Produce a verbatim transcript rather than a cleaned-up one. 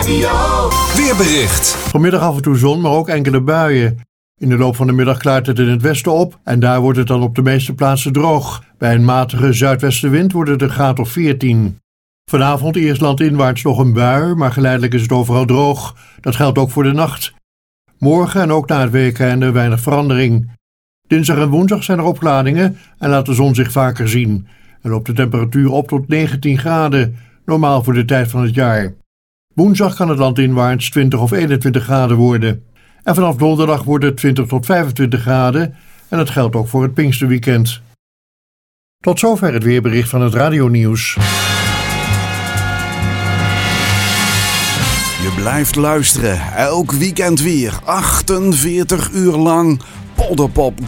radio. Weerbericht. Vanmiddag af en toe zon, maar ook enkele buien. In de loop van de middag klaart het in het westen op en daar wordt het dan op de meeste plaatsen droog. Bij een matige zuidwestenwind wordt het een graad of veertien. Vanavond eerst landinwaarts nog een bui, maar geleidelijk is het overal droog. Dat geldt ook voor de nacht. Morgen en ook na het weekende weinig verandering. Dinsdag en woensdag zijn er opklaringen en laat de zon zich vaker zien. En loopt de temperatuur op tot negentien graden, normaal voor de tijd van het jaar. Woensdag kan het landinwaarts twintig of eenentwintig graden worden. En vanaf donderdag wordt het twintig tot vijfentwintig graden en dat geldt ook voor het Pinksterweekend. Tot zover het weerbericht van het radionieuws. Je blijft luisteren, elk weekend weer, achtenveertig uur lang, Polderpop